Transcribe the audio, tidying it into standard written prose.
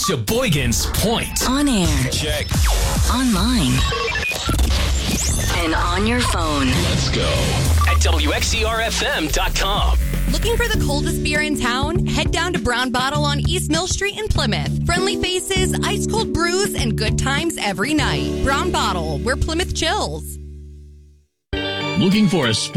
Sheboygan's Point. On air. Check. Online. And on your phone. Let's go. At WXERFM.com. Looking for the coldest beer in town? Head down to Brown Bottle on East Mill Street in Plymouth. Friendly faces, ice cold brews, and good times every night. Brown Bottle, where Plymouth chills. Looking for a